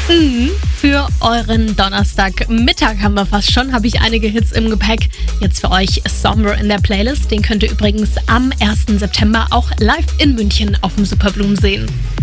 Für euren Donnerstagmittag haben wir fast schon, habe ich einige Hits im Gepäck. Jetzt für euch Somber in der Playlist. Den könnt ihr übrigens am 1. September auch live in München auf dem Superblumen sehen.